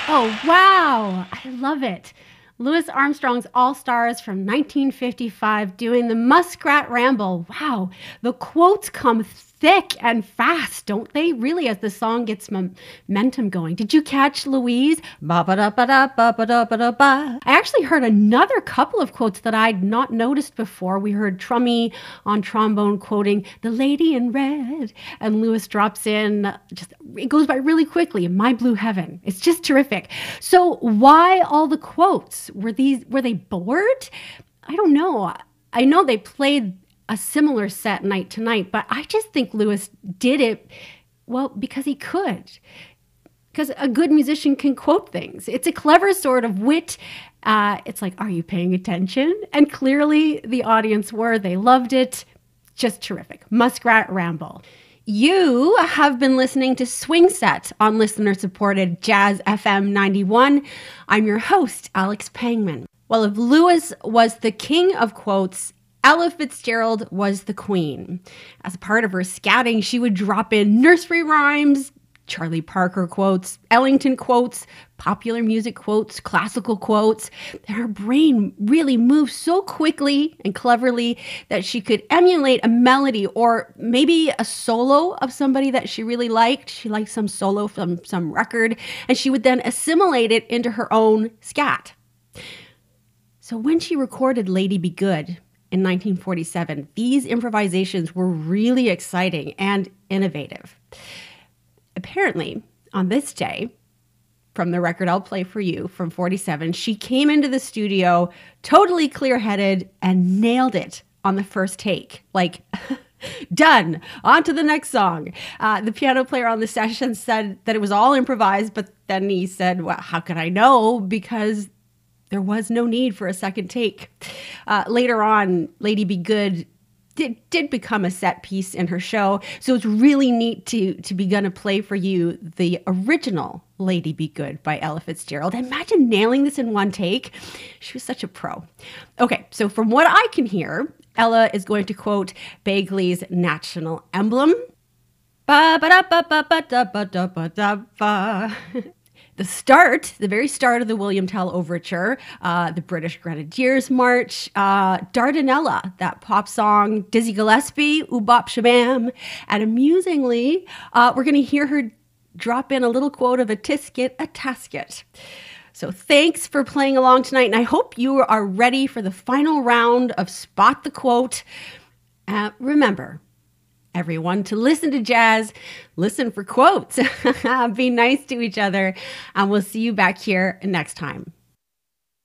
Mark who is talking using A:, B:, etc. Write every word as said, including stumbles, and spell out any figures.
A: Oh, wow. I love it. Louis Armstrong's All Stars from nineteen fifty-five doing the Muskrat Ramble. Wow. The quotes come thick and fast, don't they? Really, as the song gets momentum going. Did you catch Louise? Ba ba da ba da ba ba da ba da ba. I actually heard another couple of quotes that I'd not noticed before. We heard Trummy on trombone quoting The Lady in Red, and Louis drops in, just it goes by really quickly, My Blue Heaven. It's just terrific. So why all the quotes? Were these were they bored? I don't know. I know they played a similar set night to night, but I just think Louis did it, well, because he could. Because a good musician can quote things. It's a clever sort of wit. Uh, it's like, are you paying attention? And clearly the audience were. They loved it. Just terrific. Muskrat Ramble. You have been listening to Swing Set on listener-supported Jazz F M ninety-one. I'm your host, Alex Pangman. Well, if Louis was the king of quotes, Ella Fitzgerald was the queen. As a part of her scatting, she would drop in nursery rhymes, Charlie Parker quotes, Ellington quotes, popular music quotes, classical quotes. Her brain really moved so quickly and cleverly that she could emulate a melody or maybe a solo of somebody that she really liked. She liked some solo from some record, and she would then assimilate it into her own scat. So when she recorded Lady Be Good in nineteen forty-seven, these improvisations were really exciting and innovative. Apparently, on this day, from the record I'll play for you from forty-seven, she came into the studio totally clear-headed and nailed it on the first take. Like, done. On to the next song. Uh, the piano player on the session said that it was all improvised, but then he said, well, how could I know? Because there was no need for a second take. Uh, later on, Lady Be Good did, did become a set piece in her show. So it's really neat to, to be going to play for you the original Lady Be Good by Ella Fitzgerald. Imagine nailing this in one take. She was such a pro. Okay, so from what I can hear, Ella is going to quote Begley's national emblem. Ba ba da ba ba ba da ba da ba da ba. The start, the very start of the William Tell Overture, uh, the British Grenadiers March, uh, Dardanella, that pop song, Dizzy Gillespie, Ooh Bop Shabam. And amusingly, uh, we're going to hear her drop in a little quote of a tisket, a tasket. So thanks for playing along tonight, and I hope you are ready for the final round of Spot the Quote. Uh, remember, everyone, to listen to jazz, listen for quotes. Be nice to each other, and we'll see you back here next time.